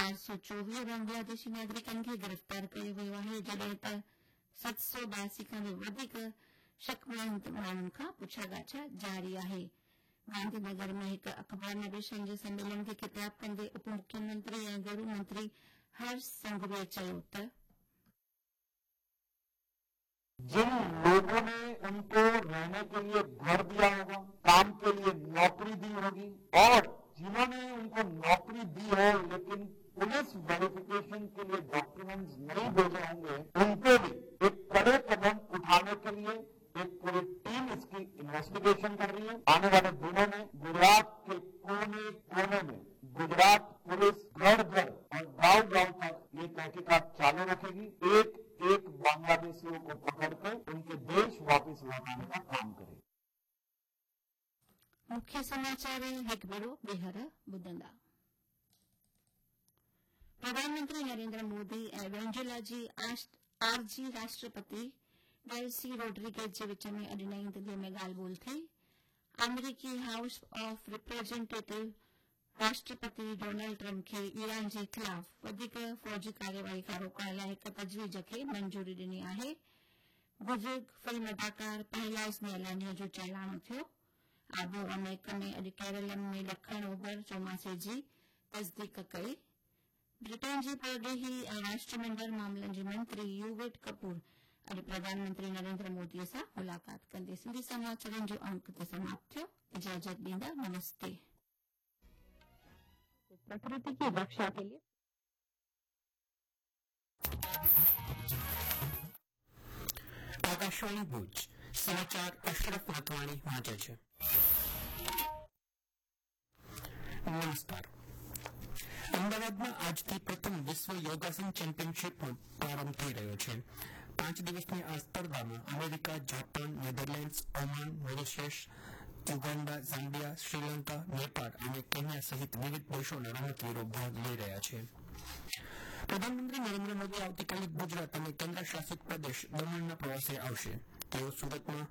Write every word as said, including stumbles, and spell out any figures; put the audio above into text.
चार सौ चोवीह बांग्लादेशी नागरिकनि खे गिरफ़्तार कयो वियो आहे, जॾहिं त सत सौ ॿियासी खां बि वधीक शकमंद माण्हुनि खां पुछागाछा जारी आहे। गांधीनगर में हिक अख़बार निवेशन जे सम्मेलन खे ख़िताब कंदे उप मुख्यमंत्री ऐं गृह मंत्री हर्ष संघवी चयो त जिन लोगों ने उनको रहने के लिए घर दिया होगा, काम के लिए नौकरी दी होगी और जिन्होंने उनको नौकरी दी है लेकिन पुलिस वेरिफिकेशन के लिए डॉक्यूमेंट्स नहीं भेजे होंगे, उनको भी एक कड़े कदम उठाने के लिए एक पूरी टीम इसकी इन्वेस्टिगेशन कर रही है। आने वाले दिनों में गुजरात के कोने कोने में गुजरात पुलिस घर घर और गांव गांव तक ये तहकीकात चालू रखेगी। एक एक बांग्लादेशियों को पकड़कर उनके देश वापस लौटाने का काम करेगी। मुख्य समाचार हिकु भेरो ॿीहर ॿुधंदा। प्रधानमंत्री नरेंद्र मोदी ऐं वेनेजुएला जी आरजी राष्ट्रपति डेल्सी रोड्रिगेज जे विच में अॼु नईं दिल्ली में ॻाल्हि ॿोल थी। अमरीकी हाउस ऑफ रिप्रेजेंटेटिव राष्ट्रपति डोनाल्ड ट्रंप खे ईरान जे ख़िलाफ़ वधीक फौजी कार्यवाही खां रोकण लाइ हिक तजवीज़ खे मंजूरी ॾिनी आहे। बुज़ुर्ग फिल्म अदाकार पहलाज़ नियलानी जो चहिराणो थियो। आबू अमेरिका में अॼु केरल में ॾखण ओभर चौमासे जी तस्दीक कई। ब्रिटेन जी परॾेही ऐं राष्ट्रमंडल मामलनि जी मंत्री यूवेट कपूर अॼु प्रधानमंत्री नरेंद्र मोदीअ सां मुलाक़ात कंदे। सिंधी समाचारनि जो अंक ते समाप्त थियो। इजाजत ॾींदा, नमस्ते। प्रकृति की रक्षा के लिए आकाशवाणी भुज समाचार अशरफ रतवाणी वांचे छे। नमस्कार। अमदावादમાં આજથી પ્રથમ વિશ્વ યોગાસન ચેમ્પિયનશીપનો પ્રારંભ થઈ રહ્યો છે। પાંચ દિવસની આ સ્પર્ધામાં America, Japan, Netherlands, Oman, Mauritius, Uganda, Zambia, Sri Lanka, Nepal અને કેન્યા સહિત વિવિધ દેશોના રમતવીરો ભાગ લઈ રહ્યા છે। પ્રધાનમંત્રી નરેન્દ્ર મોદી આવતીકાલે ગુજરાત અને કેન્દ્ર શાસિત પ્રદેશ દમણના પ્રવાસે આવશે। તેઓ સુરતમાં